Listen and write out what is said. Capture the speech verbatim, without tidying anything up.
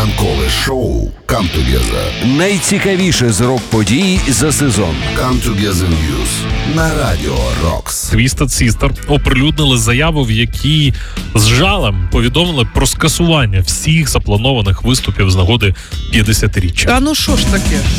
Ранкове шоу Come Together. Найцікавіше з рок-подій за сезон. Come Together News на Радіо Рокс. Twisted Sister оприлюднили заяву, в якій з жалем повідомили про скасування всіх запланованих виступів з нагоди п'ятдесятиріччя. А ну що ж таке?